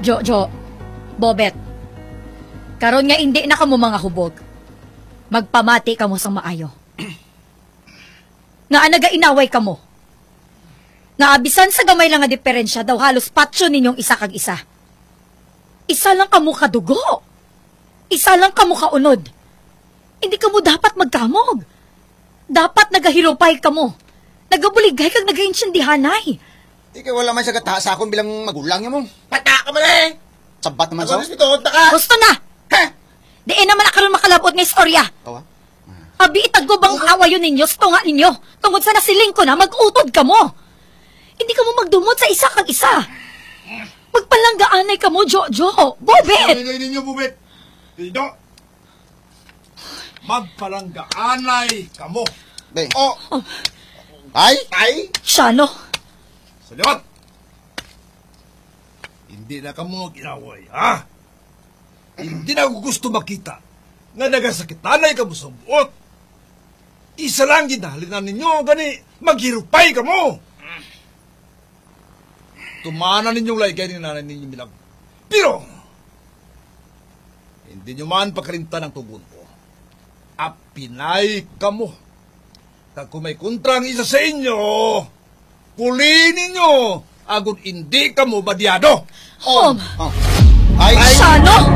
Jojo, Bobet, karon nga hindi na kamo mga hubog. Magpamati kamo sang maayo. Nga naga-inaway kamo. Nga abisan sa gamay lang nga diferensya daw halos patso ninyong isa kag isa. Isa lang kamo kadugo. Isa lang kamo kaunod. Hindi kamo dapat magkamog. Dapat nagahirupay kamo. Nagabuligay kag nagaintindihanay. Ikaw wala man siya gataha sa akong bilang magulang niya mo. Pata ka man eh! Sabat naman sa. Gusto na! Ha? Diin naman akaroon makalabot nga istorya. Kawa? Abi itaggo bang awayon ninyo sa tunga ninyo. Tungod sa nasiling ko na mag-utod ka mo. Hindi ka mo magdumot sa isa kag isa. Magpalanggaanay ka mo, Jojo. Bobet! Ay ninyo, Bobet. Dito. Magpalanggaanay ka mo. Be. O, Ay? ay, Siya, no? salamat. Hindi na ka mo ginaway, ha? Hindi na ako gusto makita nga nagasakitanay ka mo sa buot. Isa lang ginahalinan ninyo, gani, maghirupay ka mo. Tumana ninyong laygay ni nanay ninyo bilang. Pero, hindi nyo man pakarinta ng tugon ko. Apinay ka mo. Kag kung may kontra ang isa sa inyo, kulinin nyo, agon hindi ka mo badyado. Om! Oh. Ay? Siya, no?